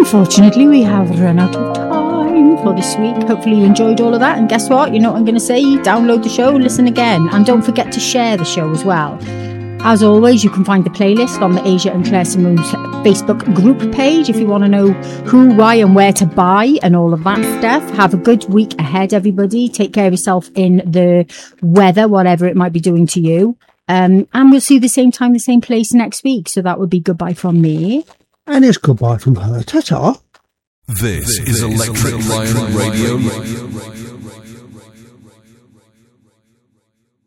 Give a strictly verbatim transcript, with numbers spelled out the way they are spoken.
unfortunately, we have run out of time for this week. Hopefully you enjoyed all of that. And guess what? You know what I'm going to say? Download the show, listen again. And don't forget to share the show as well. As always, you can find the playlist on the Asia and Claire Simone's Facebook group page if you want to know who, why and where to buy and all of that stuff. Have a good week ahead, everybody. Take care of yourself in the weather, whatever it might be doing to you. Um, and we'll see you the same time, the same place next week. So that would be goodbye from me. And it's goodbye from her. Ta-ta. This is Electric Lion Radio.